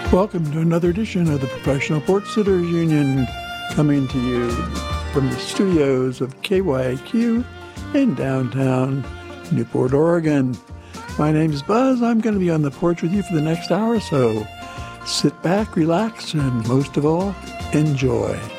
Welcome to another edition of the Professional Port Sitters Union, coming to you from the studios of KYQ in downtown Newport, Oregon. My name is Buzz. I'm going to be on the porch with you for the next hour or so. Sit back, relax, and most of all, enjoy.